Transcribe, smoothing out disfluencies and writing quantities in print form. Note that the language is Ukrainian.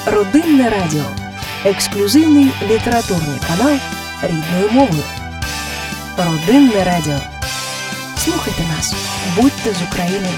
Родинне радіо. Ексклюзивний літературний канал рідною мовою. Родинне радіо. Слухайте нас. Будьте з Україною.